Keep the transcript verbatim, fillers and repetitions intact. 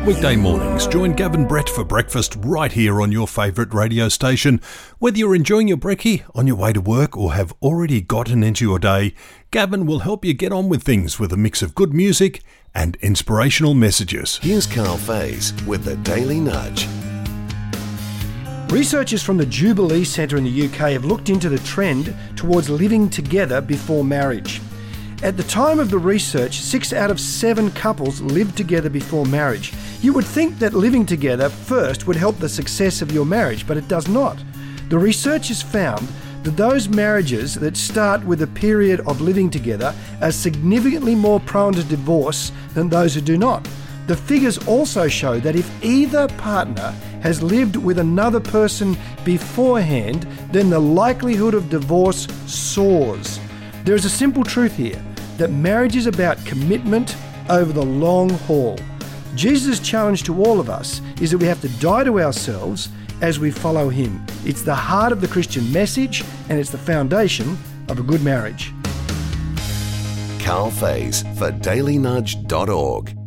Weekday mornings, join Gavin Brett for breakfast right here on your favourite radio station. Whether you're enjoying your brekkie, on your way to work or have already gotten into your day, Gavin will help you get on with things with a mix of good music and inspirational messages. Here's Carl Faze with the Daily Nudge. Researchers from the Jubilee Centre in the U K have looked into the trend towards living together before marriage. At the time of the research, six out of seven couples lived together before marriage. You would think that living together first would help the success of your marriage, but it does not. The researchers found that those marriages that start with a period of living together are significantly more prone to divorce than those who do not. The figures also show that if either partner has lived with another person beforehand, then the likelihood of divorce soars. There is a simple truth here, that marriage is about commitment over the long haul. Jesus' challenge to all of us is that we have to die to ourselves as we follow him. It's the heart of the Christian message, and it's the foundation of a good marriage. Carl Faze for daily nudge dot org.